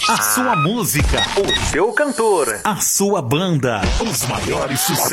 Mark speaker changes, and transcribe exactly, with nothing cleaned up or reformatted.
Speaker 1: A sua música,
Speaker 2: o seu cantor,
Speaker 1: a sua banda,
Speaker 2: os maiores sucessos.